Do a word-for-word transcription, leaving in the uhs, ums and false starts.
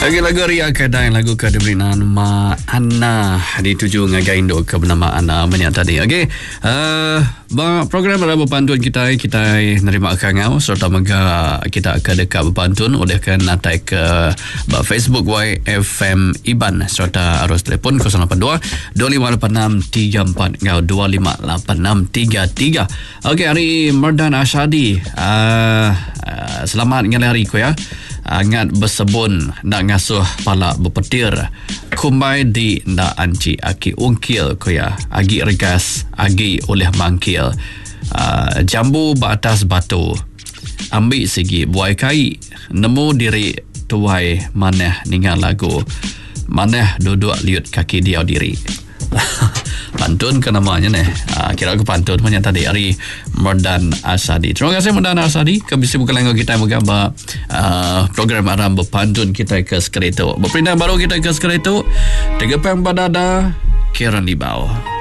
Lagi lagu Ria Kadai, lagu ke diberi nama Ana, dituju ngagai Indo ke bernama Ana banyak tadi. Okey, uh, program adalah berpantun kita kita nerima kangau serta mega kita akan dekat berpantun oleh kan natai ke Facebook Y F M Iban serta arus telefon kosong lapan dua dua lima lapan enam tiga empat ngau dua lima lapan enam tiga tiga. Okey, hari Merdan Asyadi, uh, uh, selamat ngali hari ko ya. Angat bersebun nak ngasuh pala berpetir kumbai di nak anci aki ungkil ko ya agi regas agi oleh mangkil uh, jambu batas batu ambil segi buai kai nemu diri tuai maneh ningal lagu maneh duduk liut kaki dia diri. Pantun ke namanya ni. Uh, kira aku pantun punya tadi hari Merdan Asyadi. Terima kasih Merdan Asyadi. Kebisi bukan lagi kita menggambar uh, program aram berpantun kita ke Skreto. Berpindah baru kita ke Skreto. Tiga pem badada Kieran Libau.